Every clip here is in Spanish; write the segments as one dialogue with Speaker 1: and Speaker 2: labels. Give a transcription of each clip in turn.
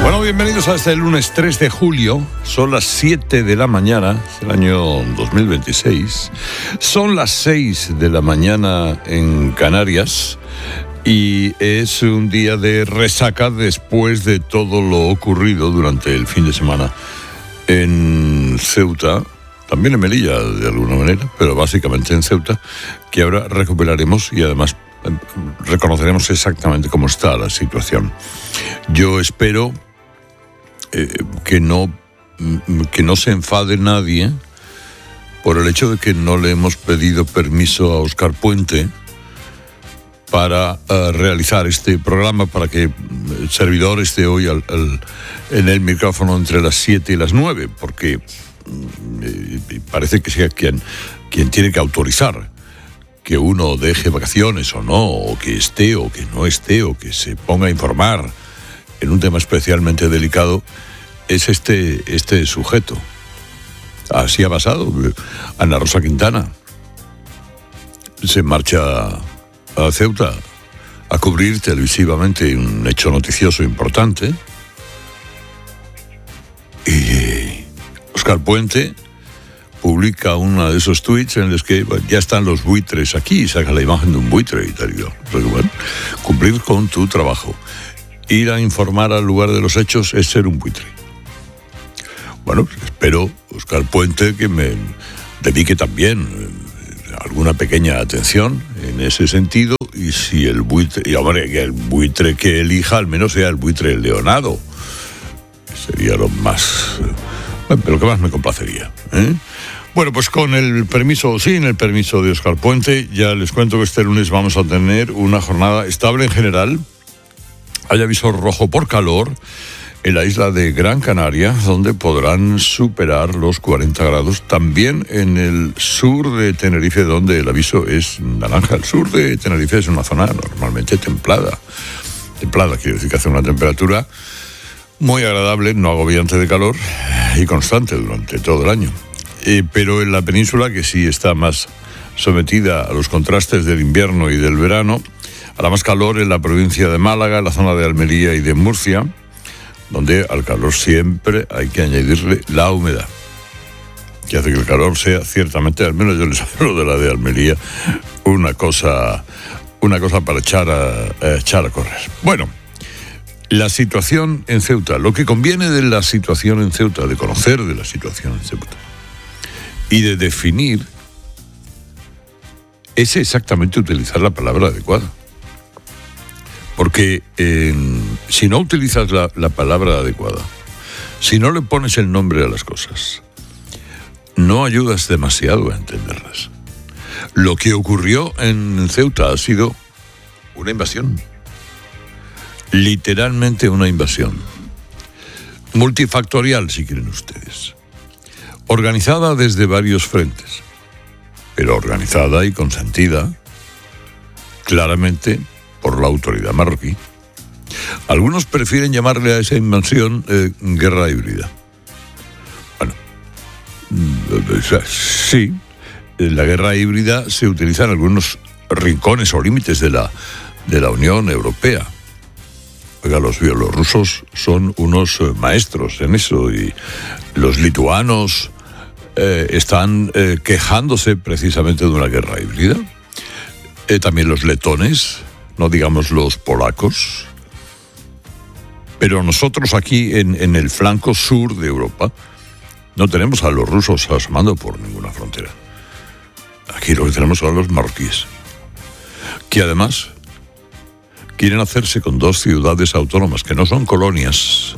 Speaker 1: Bueno, bienvenidos a este lunes 3 de julio. Son las 7 de la mañana, es el año 2026. Son las 6 de la mañana en Canarias y es un día de resaca después de todo lo ocurrido durante el fin de semana en Ceuta, también en Melilla de alguna manera, pero básicamente en Ceuta, que ahora recuperaremos y además reconoceremos exactamente cómo está la situación. Yo espero que no se enfade nadie por el hecho de que no le hemos pedido permiso a Óscar Puente para realizar este programa, para que el servidor esté hoy en el micrófono entre las 7 y las 9, porque parece que sea quien tiene que autorizar que uno deje vacaciones o no, o que esté o que no esté, o que se ponga a informar en un tema especialmente delicado, es este sujeto. Así ha pasado. Ana Rosa Quintana se marcha a Ceuta a cubrir televisivamente un hecho noticioso importante, y Óscar Puente publica uno de esos tweets en los que ya están los buitres aquí, saca la imagen de un buitre y tal. Bueno, cumplir con tu trabajo. Ir a informar al lugar de los hechos es ser un buitre. Bueno, espero, Óscar Puente, que me dedique también alguna pequeña atención en ese sentido, y si el buitre, y hombre, que el buitre que elija al menos sea el buitre leonado, sería lo más, lo que más me complacería, ¿eh? Bueno, pues con el permiso o sin el permiso de Óscar Puente, ya les cuento que este lunes vamos a tener una jornada estable en general. Hay aviso rojo por calor en la isla de Gran Canaria, donde podrán superar los 40 grados. También en el sur de Tenerife, donde el aviso es naranja. El sur de Tenerife es una zona normalmente templada. Templada quiere decir que hace una temperatura muy agradable, no agobiante de calor y constante durante todo el año. Pero en la península, que sí está más sometida a los contrastes del invierno y del verano, hará más calor en la provincia de Málaga, en la zona de Almería y de Murcia, donde al calor siempre hay que añadirle la humedad, que hace que el calor sea ciertamente, al menos yo les hablo de la de Almería, una cosa para echar a correr. Bueno, la situación en Ceuta, lo que conviene de la situación en Ceuta, de conocer de la situación en Ceuta y de definir, es exactamente utilizar la palabra adecuada. Porque si no utilizas la palabra adecuada, si no le pones el nombre a las cosas, no ayudas demasiado a entenderlas. Lo que ocurrió en Ceuta ha sido una invasión. Literalmente una invasión. Multifactorial, si quieren ustedes. Organizada desde varios frentes, pero organizada y consentida claramente por la autoridad marroquí. Algunos prefieren llamarle a esa invasión guerra híbrida. Bueno, sí, la guerra híbrida se utiliza en algunos rincones o límites de la Unión Europea. Oiga, los bielorrusos son unos maestros en eso, y los lituanos están quejándose precisamente de una guerra híbrida. También los letones, no digamos los polacos. Pero nosotros aquí en el flanco sur de Europa no tenemos a los rusos asomando por ninguna frontera. Aquí lo que tenemos son los marroquíes, que además quieren hacerse con dos ciudades autónomas que no son colonias,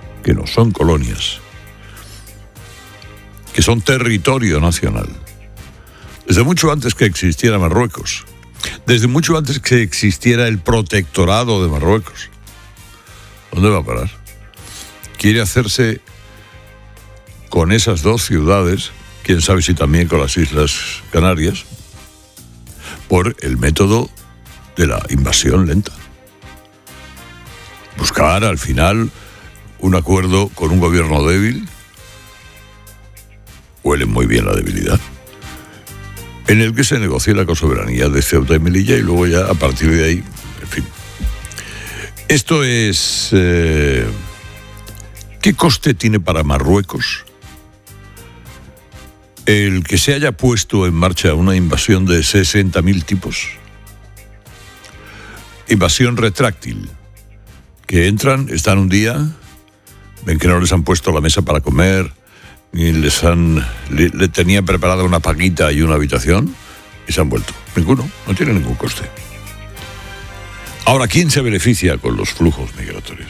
Speaker 1: que son territorio nacional. Desde mucho antes que existiera Marruecos, desde mucho antes que existiera el protectorado de Marruecos. ¿Dónde va a parar? Quiere hacerse con esas dos ciudades, quién sabe si también con las Islas Canarias, por el método de la invasión lenta. Buscar al final un acuerdo con un gobierno débil, huele muy bien la debilidad, en el que se negocie la cosoberanía de Ceuta y Melilla, y luego ya a partir de ahí, en fin. Esto es ¿Qué coste tiene para Marruecos el que se haya puesto en marcha una invasión de 60.000 tipos? Invasión retráctil. Que entran, están un día, ven que no les han puesto la mesa para comer, ni le tenían preparada una paquita y una habitación, y se han vuelto. Ninguno, no tiene ningún coste. Ahora, ¿quién se beneficia con los flujos migratorios?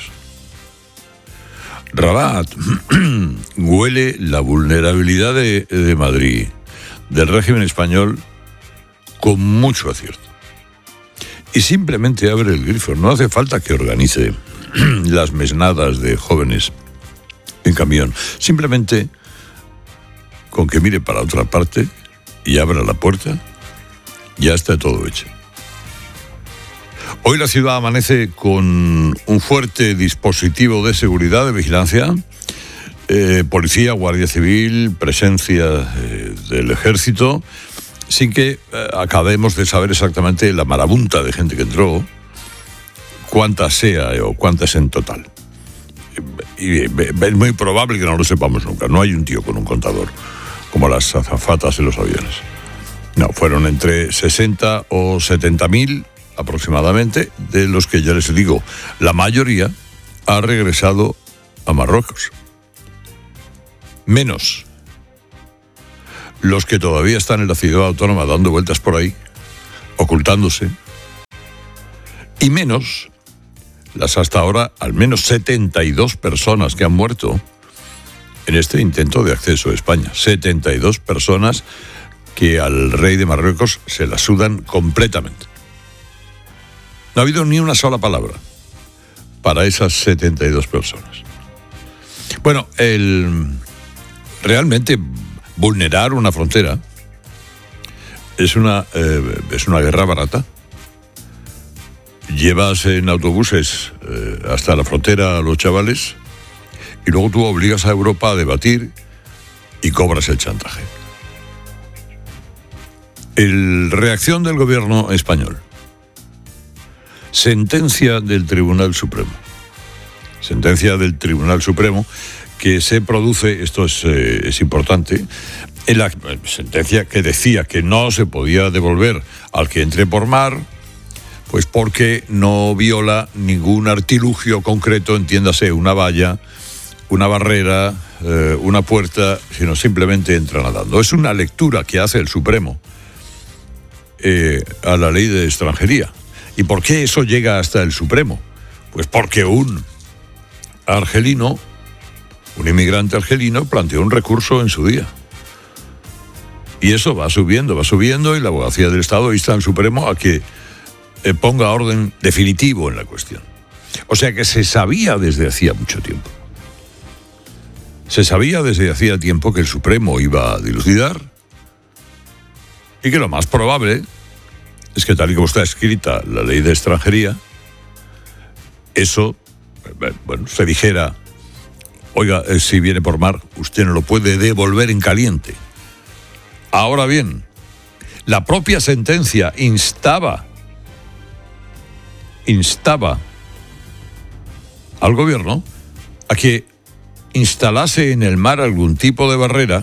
Speaker 1: Rabat huele la vulnerabilidad de Madrid, del régimen español, con mucho acierto. Y simplemente abre el grifo. No hace falta que organice las mesnadas de jóvenes en camión. Simplemente con que mire para otra parte y abra la puerta, ya está todo hecho. Hoy la ciudad amanece con un fuerte dispositivo de seguridad, de vigilancia, policía, guardia civil, presencia del ejército, sin que acabemos de saber exactamente la marabunta de gente que entró, cuántas sea o cuántas en total. Y es muy probable que no lo sepamos nunca. No hay un tío con un contador, como las azafatas en los aviones. No, fueron entre 60 o 70.000 aproximadamente, de los que ya les digo, la mayoría ha regresado a Marruecos. Menos los que todavía están en la ciudad autónoma dando vueltas por ahí, ocultándose, y menos las hasta ahora al menos 72 personas que han muerto en este intento de acceso a España. 72 personas que al rey de Marruecos se la sudan completamente. No ha habido ni una sola palabra para esas 72 personas. Bueno, realmente vulnerar una frontera es una guerra barata. Llevas en autobuses hasta la frontera a los chavales y luego tú obligas a Europa a debatir y cobras el chantaje. Reacción del gobierno español. Sentencia del Tribunal Supremo. Sentencia del Tribunal Supremo que se produce, esto es importante, en la sentencia que decía que no se podía devolver al que entre por mar, pues porque no viola ningún artilugio concreto, entiéndase, una valla, una barrera, una puerta, sino simplemente entra nadando. Es una lectura que hace el Supremo a la ley de extranjería. ¿Y por qué eso llega hasta el Supremo? Pues porque un inmigrante argelino planteó un recurso en su día. Y eso va subiendo, y la abogacía del Estado insta al Supremo a que ponga orden definitivo en la cuestión. O sea que se sabía desde hacía mucho tiempo. Se sabía desde hacía tiempo que el Supremo iba a dilucidar y que lo más probable es que, tal y como está escrita la ley de extranjería, eso, se dijera: oiga, si viene por mar, usted no lo puede devolver en caliente. Ahora bien, la propia sentencia instaba al gobierno a que instalase en el mar algún tipo de barrera,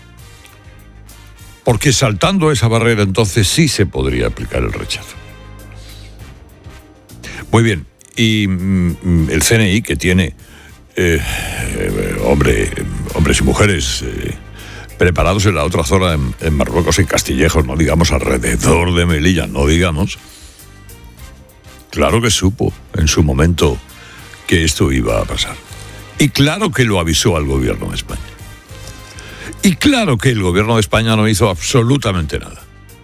Speaker 1: porque saltando esa barrera entonces sí se podría aplicar el rechazo. Muy bien, y el CNI, que tiene hombres y mujeres preparados en la otra zona, en Marruecos, en Castillejos, no digamos alrededor de Melilla, no digamos, claro que supo en su momento que esto iba a pasar. Y claro que lo avisó al gobierno de España. Y claro que el gobierno de España no hizo absolutamente nada.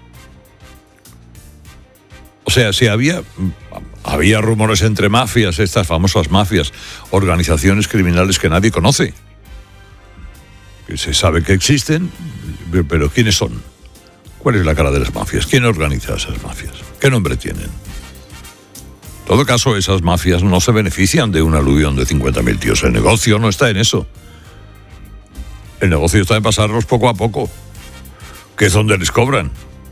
Speaker 1: O sea, si había rumores entre mafias, estas famosas mafias, organizaciones criminales que nadie conoce, que se sabe que existen, pero ¿quiénes son? ¿Cuál es la cara de las mafias? ¿Quién organiza esas mafias? ¿Qué nombre tienen? En todo caso, esas mafias no se benefician de un aluvión de 50.000 tíos. El negocio no está en eso. El negocio está en pasarlos poco a poco, que es donde les cobran.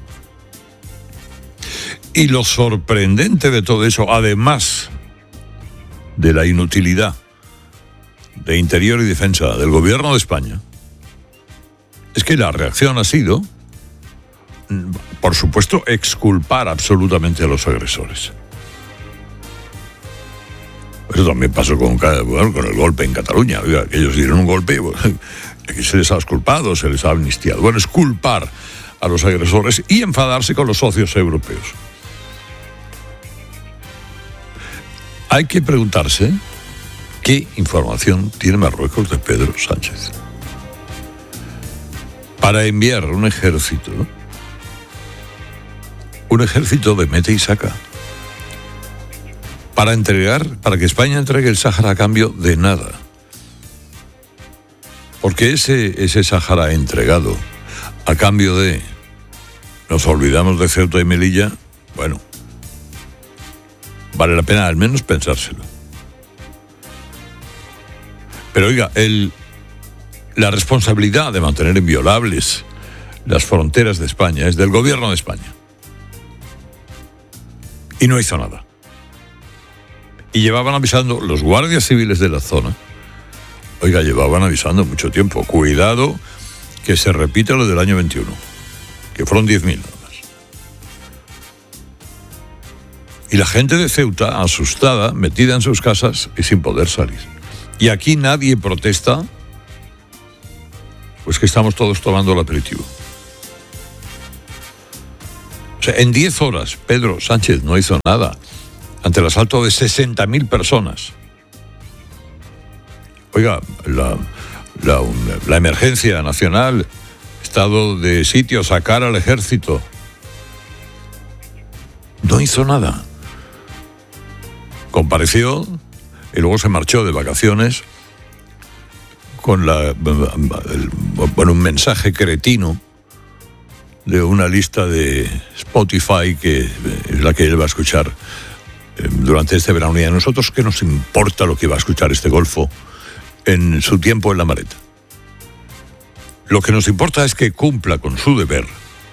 Speaker 1: Y lo sorprendente de todo eso, además de la inutilidad de Interior y Defensa del Gobierno de España es que la reacción ha sido, por supuesto, exculpar absolutamente a los agresores. Eso también pasó con el golpe en Cataluña. Oiga, que ellos dieron un golpe, aquí se les ha exculpado, se les ha amnistiado. Bueno, es culpar a los agresores y enfadarse con los socios europeos. Hay que preguntarse qué información tiene Marruecos de Pedro Sánchez para enviar un ejército de mete y saca, para que España entregue el Sáhara a cambio de nada. Porque ese Sáhara entregado a cambio de, nos olvidamos de Ceuta y Melilla, bueno, vale la pena al menos pensárselo. Pero oiga, la responsabilidad de mantener inviolables las fronteras de España es del Gobierno de España. Y no hizo nada. Y llevaban avisando los guardias civiles de la zona. Oiga, llevaban avisando mucho tiempo. Cuidado que se repita lo del año 21, que fueron 10.000 nada más. Y la gente de Ceuta, asustada, metida en sus casas y sin poder salir. Y aquí nadie protesta, pues que estamos todos tomando el aperitivo. O sea, en 10 horas Pedro Sánchez no hizo nada ante el asalto de 60.000 personas. Oiga, la emergencia nacional, estado de sitio, sacar al ejército. No hizo nada. Compareció y luego se marchó de vacaciones con un mensaje cretino de una lista de Spotify que es la que él va a escuchar durante este verano. Y a nosotros, ¿qué nos importa lo que va a escuchar este golfo en su tiempo en la maleta? Lo que nos importa es que cumpla con su deber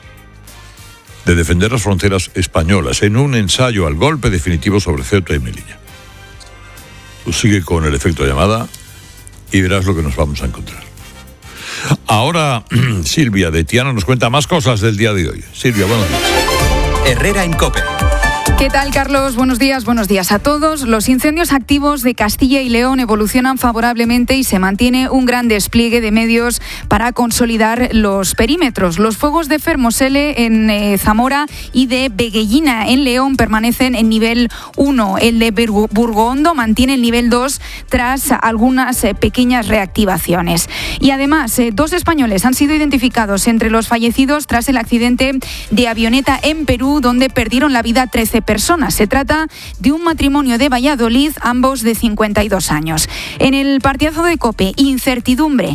Speaker 1: de defender las fronteras españolas en un ensayo al golpe definitivo sobre Ceuta y Melilla. Tú sigue con el efecto llamada y verás lo que nos vamos a encontrar. Ahora, Silvia de Tiana nos cuenta más cosas del día de hoy. Silvia, buenos días.
Speaker 2: Herrera en COPE.
Speaker 3: ¿Qué tal, Carlos? Buenos días a todos. Los incendios activos de Castilla y León evolucionan favorablemente y se mantiene un gran despliegue de medios para consolidar los perímetros. Los fuegos de Fermoselle en Zamora y de Beguellina en León permanecen en nivel 1. El de Burgondo mantiene el nivel 2 tras algunas pequeñas reactivaciones. Y además, 2 españoles han sido identificados entre los fallecidos tras el accidente de avioneta en Perú, donde perdieron la vida 13 personas. Se trata de un matrimonio de Valladolid, ambos de 52 años. En el partidazo de COPE, incertidumbre.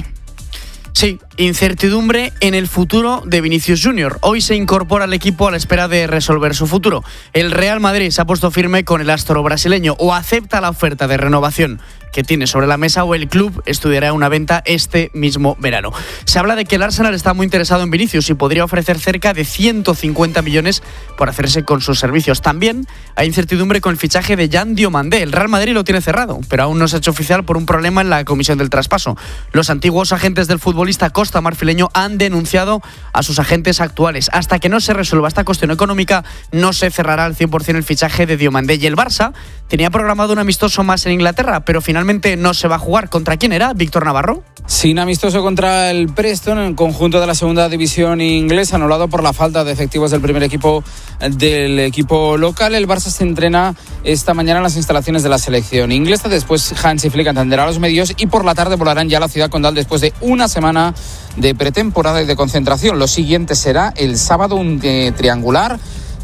Speaker 4: Sí, incertidumbre en el futuro de Vinicius Júnior. Hoy se incorpora al equipo a la espera de resolver su futuro. El Real Madrid se ha puesto firme con el astro brasileño, o acepta la oferta de renovación que tiene sobre la mesa, o el club estudiará una venta este mismo verano. Se habla de que el Arsenal está muy interesado en Vinicius y podría ofrecer cerca de 150 millones por hacerse con sus servicios. También hay incertidumbre con el fichaje de Jan Diomandé. El Real Madrid lo tiene cerrado, pero aún no se ha hecho oficial por un problema en la comisión del traspaso. Los antiguos agentes del futbolista costamarfileño han denunciado a sus agentes actuales. Hasta que no se resuelva esta cuestión económica, no se cerrará al 100% el fichaje de Diomandé. Y el Barça tenía programado un amistoso más en Inglaterra, pero finalmente no se va a jugar. ¿Contra quién era, Víctor Navarro?
Speaker 5: Sin amistoso contra el Preston, en el conjunto de la segunda división inglesa, anulado por la falta de efectivos del primer equipo del equipo local. El Barça se entrena esta mañana en las instalaciones de la selección inglesa. Después Hansi Flick atenderá a los medios y por la tarde volarán ya a la ciudad condal después de una semana de pretemporada y de concentración. Lo siguiente será el sábado, un triangular.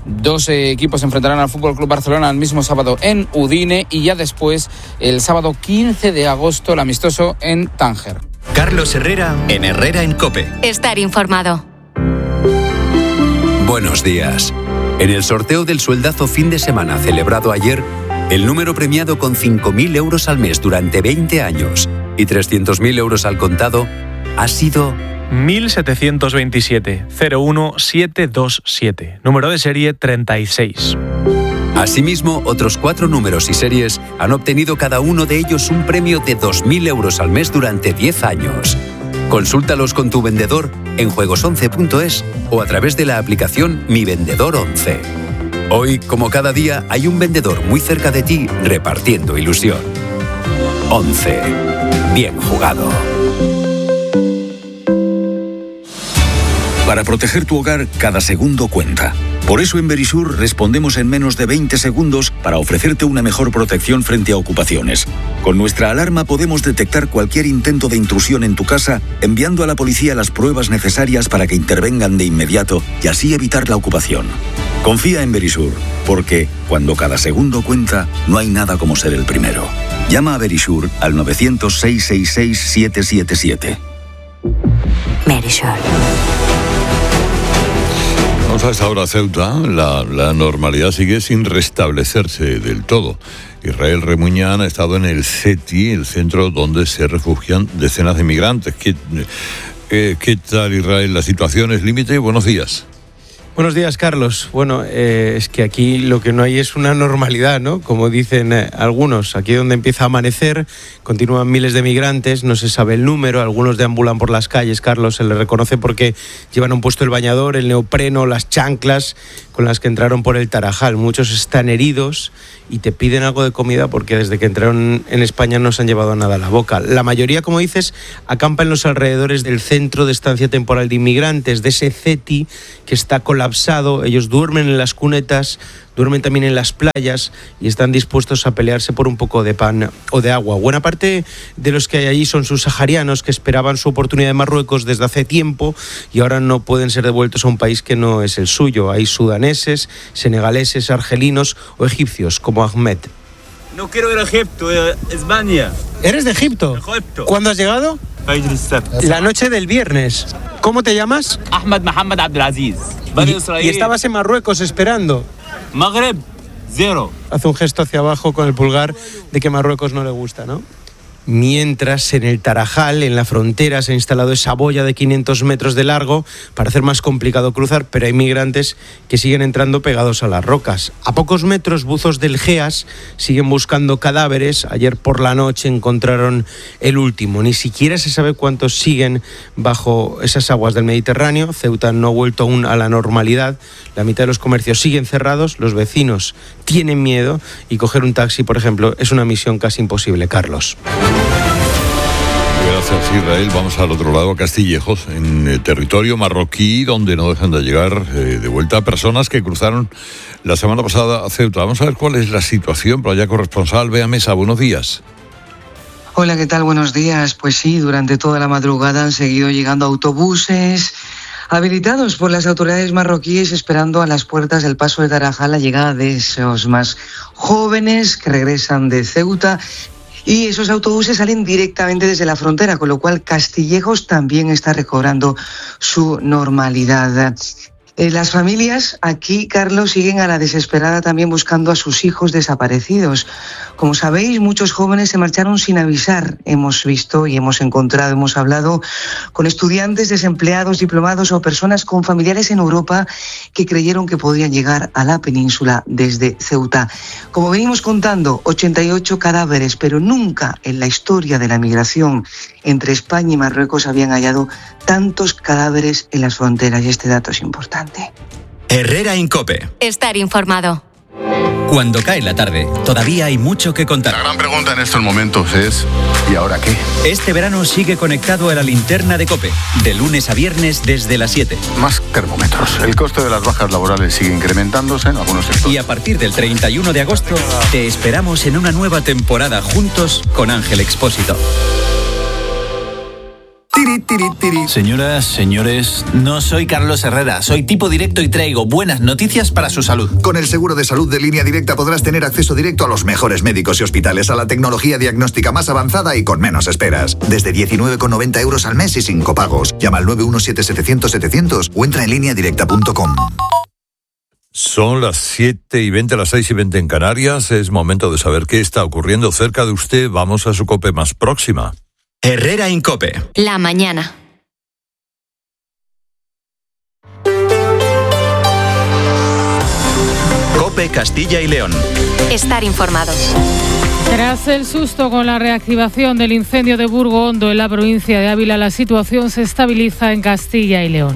Speaker 5: 2 equipos se enfrentarán al FC Barcelona el mismo sábado en Udine y ya después, el sábado 15 de agosto, el amistoso en Tánger.
Speaker 2: Carlos Herrera en Herrera en COPE.
Speaker 6: Estar informado.
Speaker 2: Buenos días. En el sorteo del sueldazo fin de semana celebrado ayer, el número premiado con 5.000 euros al mes durante 20 años y 300.000 euros al contado ha sido
Speaker 7: 1727 01727, número de serie 36.
Speaker 2: Asimismo, otros 4 números y series han obtenido cada uno de ellos un premio de 2.000 euros al mes durante 10 años. Consúltalos con tu vendedor en juegos11.es o a través de la aplicación Mi Vendedor 11. Hoy, como cada día, hay un vendedor muy cerca de ti repartiendo ilusión. 11. Bien jugado.
Speaker 6: Para proteger tu hogar, cada segundo cuenta. Por eso en Verisur respondemos en menos de 20 segundos para ofrecerte una mejor protección frente a ocupaciones. Con nuestra alarma podemos detectar cualquier intento de intrusión en tu casa, enviando a la policía las pruebas necesarias para que intervengan de inmediato y así evitar la ocupación. Confía en Verisur, porque cuando cada segundo cuenta, no hay nada como ser el primero. Llama a Verisur al 900-666-777.
Speaker 7: Verisur.
Speaker 1: Vamos a esta hora a Ceuta. La normalidad sigue sin restablecerse del todo. Israel Remuñán ha estado en el CETI, el centro donde se refugian decenas de migrantes. ¿Qué tal, Israel? ¿La situación es límite? Buenos días.
Speaker 8: Buenos días, Carlos. Bueno, es que aquí lo que no hay es una normalidad, ¿no? Como dicen algunos, aquí donde empieza a amanecer, continúan miles de migrantes, no se sabe el número, algunos deambulan por las calles, Carlos, se les reconoce porque llevan un puesto el bañador, el neopreno, las chanclas con las que entraron por el Tarajal. Muchos están heridos y te piden algo de comida porque desde que entraron en España no se han llevado nada a la boca. La mayoría, como dices, acampa en los alrededores del Centro de Estancia Temporal de Inmigrantes, de ese CETI que está colapsado. Ellos duermen en las cunetas, duermen también en las playas y están dispuestos a pelearse por un poco de pan o de agua. Buena parte de los que hay allí son subsaharianos que esperaban su oportunidad en Marruecos desde hace tiempo y ahora no pueden ser devueltos a un país que no es el suyo. Hay sudaneses, senegaleses, argelinos o egipcios como Ahmed.
Speaker 9: No quiero ir a Egipto, España.
Speaker 8: ¿Eres de Egipto?
Speaker 9: Egipto.
Speaker 8: ¿Cuándo has llegado? La noche del viernes. ¿Cómo te llamas?
Speaker 9: Ahmed Mohamed Abdelaziz.
Speaker 8: ¿Y estabas en Marruecos esperando?
Speaker 9: Maghreb, 0.
Speaker 8: Hace un gesto hacia abajo con el pulgar de que Marruecos no le gusta, ¿no? Mientras en el Tarajal, en la frontera, se ha instalado esa boya de 500 metros de largo para hacer más complicado cruzar, pero hay migrantes que siguen entrando pegados a las rocas. A pocos metros, buzos del GEAS siguen buscando cadáveres. Ayer por la noche encontraron el último. Ni siquiera se sabe cuántos siguen bajo esas aguas del Mediterráneo. Ceuta no ha vuelto aún a la normalidad. La mitad de los comercios siguen cerrados, los vecinos tienen miedo y coger un taxi, por ejemplo, es una misión casi imposible, Carlos.
Speaker 1: Gracias, Israel. Vamos al otro lado, a Castillejos, en el territorio marroquí, donde no dejan de llegar de vuelta personas que cruzaron la semana pasada a Ceuta. Vamos a ver cuál es la situación. Por allá, corresponsal Bea Mesa, buenos días.
Speaker 10: Hola, ¿qué tal? Buenos días. Pues sí, durante toda la madrugada han seguido llegando autobuses habilitados por las autoridades marroquíes, esperando a las puertas del paso de Tarajal la llegada de esos más jóvenes que regresan de Ceuta. Y esos autobuses salen directamente desde la frontera, con lo cual Castillejos también está recobrando su normalidad. Las familias aquí, Carlos, siguen a la desesperada también buscando a sus hijos desaparecidos. Como sabéis, muchos jóvenes se marcharon sin avisar. Hemos visto y hemos encontrado, hemos hablado con estudiantes, desempleados, diplomados o personas con familiares en Europa que creyeron que podían llegar a la península desde Ceuta. Como venimos contando, 88 cadáveres, pero nunca en la historia de la migración entre España y Marruecos habían hallado tantos cadáveres en las fronteras, y este dato es importante.
Speaker 11: Herrera en COPE.
Speaker 7: Estar informado.
Speaker 11: Cuando cae la tarde, todavía hay mucho que contar.
Speaker 12: La gran pregunta en estos momentos es, ¿y ahora qué?
Speaker 11: Este verano sigue conectado a la linterna de COPE, de lunes a viernes desde las 7.
Speaker 12: Más termómetros. El coste de las bajas laborales sigue incrementándose en algunos sectores.
Speaker 11: Y a partir del 31 de agosto, te esperamos en una nueva temporada juntos con Ángel Expósito.
Speaker 13: Señoras, señores, no soy Carlos Herrera, soy tipo directo y traigo buenas noticias para su salud.
Speaker 14: Con el seguro de salud de Línea Directa podrás tener acceso directo a los mejores médicos y hospitales, a la tecnología diagnóstica más avanzada y con menos esperas. Desde 19,90 euros al mes y sin copagos. Llama al 917-700-700 o entra en lineadirecta.com.
Speaker 1: Son las 7:20, las 6:20 en Canarias. Es momento de saber qué está ocurriendo cerca de usted. Vamos a su COPE más próxima.
Speaker 11: Herrera en COPE.
Speaker 7: La mañana.
Speaker 11: COPE Castilla y León.
Speaker 7: Estar informado.
Speaker 15: Tras el susto con la reactivación del incendio de Burgo Hondo en la provincia de Ávila, la situación se estabiliza en Castilla y León.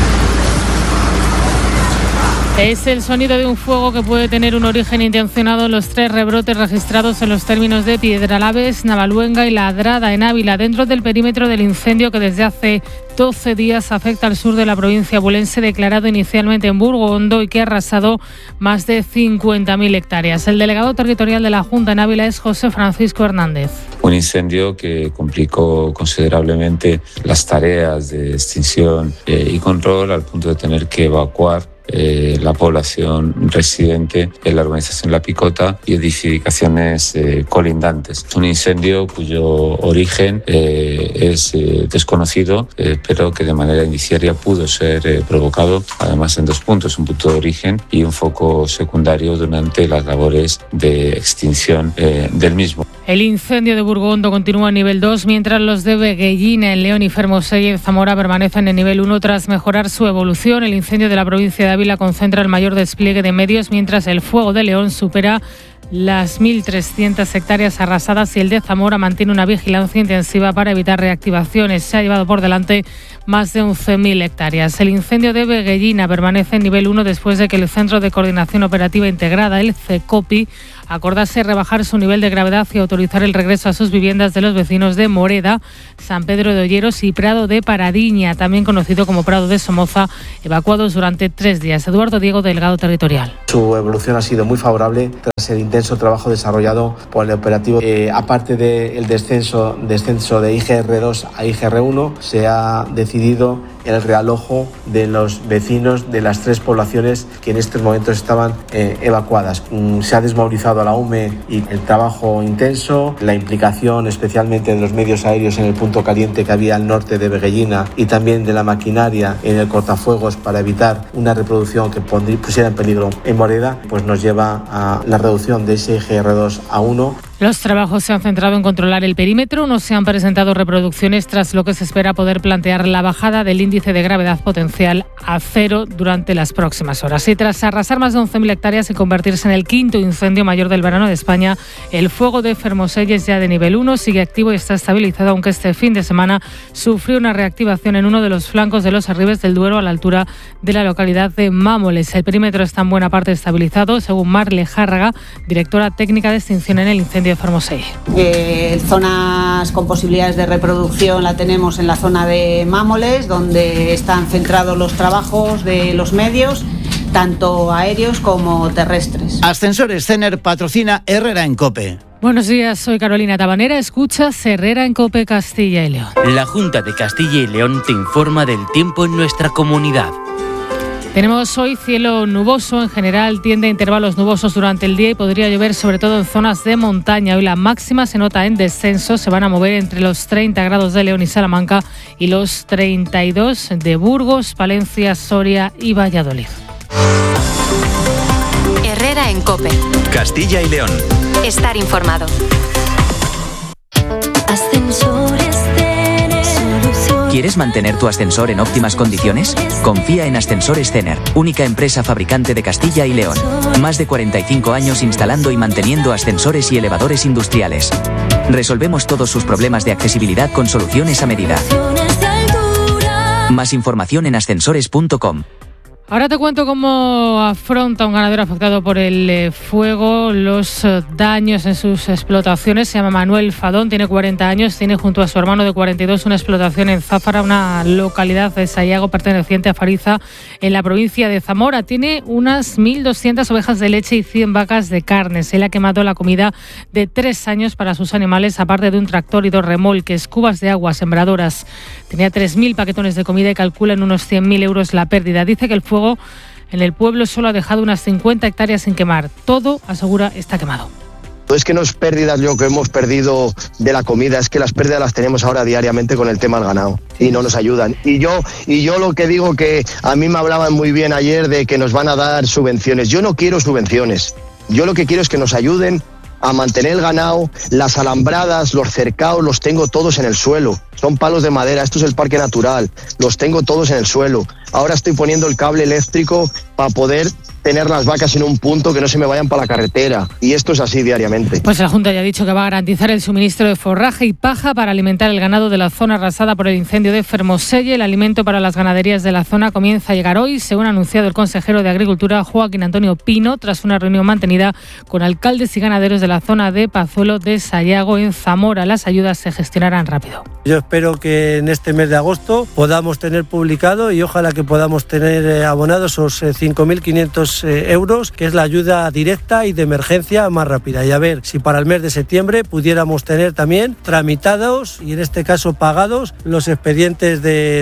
Speaker 15: Es el sonido de un fuego que puede tener un origen intencionado en los 3 rebrotes registrados en los términos de Piedralaves, Navaluenga y Ladrada en Ávila, dentro del perímetro del incendio que desde hace 12 días afecta al sur de la provincia abulense, declarado inicialmente en Burgo Hondo y que ha arrasado más de 50.000 hectáreas. El delegado territorial de la Junta en Ávila es José Francisco Hernández.
Speaker 16: Un incendio que complicó considerablemente las tareas de extinción y control al punto de tener que evacuar la población residente en la urbanización La Picota y edificaciones colindantes. Un incendio cuyo origen es desconocido, pero que de manera indiciaria pudo ser provocado, además en 2 puntos, un punto de origen y un foco secundario durante las labores de extinción del mismo.
Speaker 15: El incendio de Burgo Hondo continúa en nivel 2, mientras los de Veguellina, en León y Fermoselle, en Zamora, permanecen en nivel 1 tras mejorar su evolución. El incendio de la provincia de Ávila concentra el mayor despliegue de medios, mientras el fuego de León supera las 1.300 hectáreas arrasadas y el de Zamora mantiene una vigilancia intensiva para evitar reactivaciones. Se ha llevado por delante más de 11.000 hectáreas. El incendio de Veguellina permanece en nivel 1 después de que el Centro de Coordinación Operativa Integrada, el CECOPI, acordase rebajar su nivel de gravedad y autorizar el regreso a sus viviendas de los vecinos de Moreda, San Pedro de Olleros y Prado de Paradiña, también conocido como Prado de Somoza, evacuados durante 3 días. Eduardo Diego, delegado territorial.
Speaker 17: Su evolución ha sido muy favorable tras el intenso trabajo desarrollado por el operativo. Aparte del descenso de IGR2 a IGR1, se ha decidido el realojo de los vecinos de las 3 poblaciones que en estos momentos estaban evacuadas. Se ha desmovilizado a la UME y el trabajo intenso, la implicación especialmente de los medios aéreos en el punto caliente que había al norte de Veguellina y también de la maquinaria en el cortafuegos para evitar una reproducción que pusiera en peligro en Moreda, pues nos lleva a la reducción de ese IGR2 a 1.
Speaker 15: Los trabajos se han centrado en controlar el perímetro, no se han presentado reproducciones, tras lo que se espera poder plantear la bajada del índice de gravedad potencial a 0 durante las próximas horas. Y tras arrasar más de 11.000 hectáreas y convertirse en el 5º incendio mayor del verano de España, el fuego de Fermoselle es ya de nivel 1, sigue activo y está estabilizado, aunque este fin de semana sufrió una reactivación en uno de los flancos de los Arribes del Duero, a la altura de la localidad de Mámoles. El perímetro está en buena parte estabilizado, según Marle Járraga, directora técnica de extinción en el incendio de Fermoselle.
Speaker 18: Zonas con posibilidades de reproducción la tenemos en la zona de Mámoles, donde están centrados los trabajos de los medios, tanto aéreos como terrestres.
Speaker 19: Ascensores Cener patrocina Herrera en COPE.
Speaker 15: Buenos días, soy Carolina Tabanera. Escuchas Herrera en COPE Castilla y León.
Speaker 20: La Junta de Castilla y León te informa del tiempo en nuestra comunidad.
Speaker 15: Tenemos hoy cielo nuboso, en general tiende a intervalos nubosos durante el día y podría llover sobre todo en zonas de montaña. Hoy la máxima se nota en descenso, se van a mover entre los 30 grados de León y Salamanca y los 32 de Burgos, Palencia, Soria y Valladolid.
Speaker 7: Herrera en COPE.
Speaker 11: Castilla y León.
Speaker 7: Estar informado.
Speaker 21: Ascensores Cener.
Speaker 22: ¿Quieres mantener tu ascensor en óptimas condiciones? Confía en Ascensores Cener, única empresa fabricante de Castilla y León. Más de 45 años instalando y manteniendo ascensores y elevadores industriales. Resolvemos todos sus problemas de accesibilidad con soluciones a medida. Más información en ascensores.com.
Speaker 15: Ahora te cuento cómo afronta un ganadero afectado por el fuego los daños en sus explotaciones. Se llama Manuel Fadón, tiene 40 años, tiene junto a su hermano de 42 una explotación en Záfara, una localidad de Sayago perteneciente a Fariza, en la provincia de Zamora. Tiene unas 1.200 ovejas de leche y 100 vacas de carne. Se le ha quemado la comida de 3 años para sus animales, aparte de un tractor y 2 remolques, cubas de agua, sembradoras. Tenía 3.000 paquetones de comida y calcula en unos 100.000 euros la pérdida. Dice que el fuego en el pueblo solo ha dejado unas 50 hectáreas sin quemar. Todo, asegura, está quemado.
Speaker 23: Es que no es pérdidas lo que hemos perdido de la comida, es que las pérdidas las tenemos ahora diariamente con el tema del ganado y no nos ayudan. Y yo lo que digo, que a mí me hablaban muy bien ayer de que nos van a dar subvenciones. Yo no quiero subvenciones, yo lo que quiero es que nos ayuden a mantener el ganado. Las alambradas, los cercados, los tengo todos en el suelo. Son palos de madera, esto es el parque natural, los tengo todos en el suelo. Ahora estoy poniendo el cable eléctrico para poder tener las vacas en un punto que no se me vayan para la carretera. Y esto es así diariamente.
Speaker 15: Pues la Junta ya ha dicho que va a garantizar el suministro de forraje y paja para alimentar el ganado de la zona arrasada por el incendio de Fermoselle. El alimento para las ganaderías de la zona comienza a llegar hoy, según ha anunciado el consejero de Agricultura, Joaquín Antonio Pino, tras una reunión mantenida con alcaldes y ganaderos de la zona de Pazuelo de Sayago, en Zamora. Las ayudas se gestionarán rápido.
Speaker 3: Yo espero que en este mes de agosto podamos tener publicado y ojalá que podamos tener abonados esos 5.500 euros, que es la ayuda directa y de emergencia más rápida. Y a ver si para el mes de septiembre pudiéramos tener también tramitados y en este caso pagados los expedientes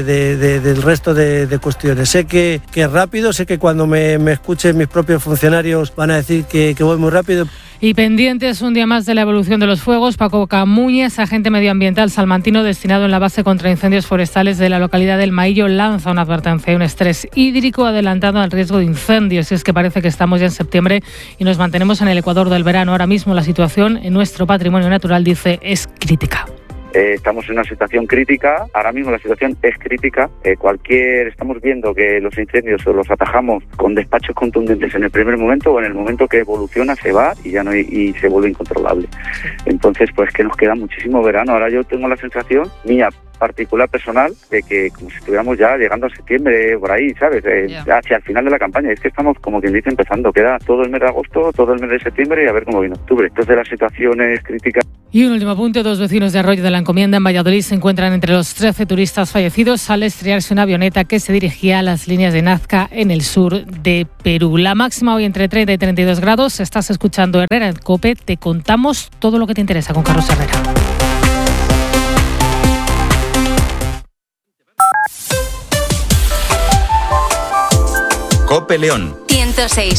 Speaker 3: del resto de cuestiones. Sé que es rápido, sé que cuando me escuchen mis propios funcionarios van a decir que voy muy rápido.
Speaker 15: Y pendientes un día más de la evolución de los fuegos, Paco Camuñas, agente medioambiental salmantino destinado en la base contra incendios forestales de la localidad del Maillo, lanza una advertencia, un estrés hídrico adelantado al riesgo de incendios. Y es que parece que estamos ya en septiembre y nos mantenemos en el ecuador del verano. Ahora mismo la situación en nuestro patrimonio natural, dice, es crítica.
Speaker 4: Estamos en una situación crítica, ahora mismo la situación es crítica. Estamos viendo que los incendios o los atajamos con despachos contundentes en el primer momento, o en el momento que evoluciona se va y ya no y se vuelve incontrolable. Entonces, pues que nos queda muchísimo verano. Ahora yo tengo la sensación mía particular, personal, de que como si estuviéramos ya llegando a septiembre, por ahí, ¿sabes? Hacia el final de la campaña. Es que estamos, como quien dice, empezando. Queda todo el mes de agosto, todo el mes de septiembre y a ver cómo viene octubre. Entonces la situación es crítica.
Speaker 15: Y un último apunte, 2 vecinos de Arroyo de la Encomienda en Valladolid se encuentran entre los 13 turistas fallecidos al estrellarse una avioneta que se dirigía a las líneas de Nazca en el sur de Perú. La máxima hoy entre 30 y 32 grados. Estás escuchando Herrera en COPE. Te contamos todo lo que te interesa con Carlos Herrera.
Speaker 11: COPE León.
Speaker 7: 106.